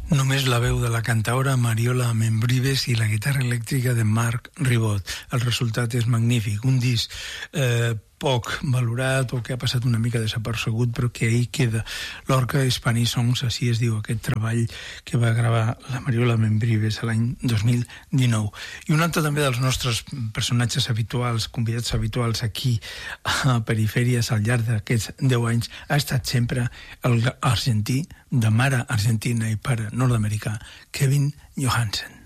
Només la veu de la cantaora Mariola Membrives i la guitarra elèctrica de Marc Ribot. El resultat és magnífic, un disc poc valorat o que ha passat una mica desapercebut, però que ahí queda. L'Orca Spanish Songs, així es diu aquest treball que va gravar la Mariola Membrives l'any 2019. I un altre també dels nostres personatges habituals, convidats habituals aquí a Perifèries al llarg d'aquests 10 anys, ha estat sempre el argentí, de mare argentina i pare nord-americà, Kevin Johansen.